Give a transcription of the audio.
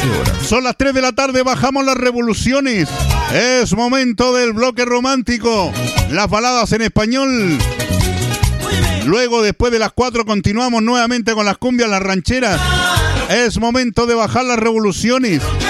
horas. Son las 3 de la tarde, bajamos las revoluciones. Es momento del bloque romántico. Las baladas en español. Luego, después de las 4, continuamos nuevamente con las cumbias, las rancheras. Es momento de bajar las revoluciones.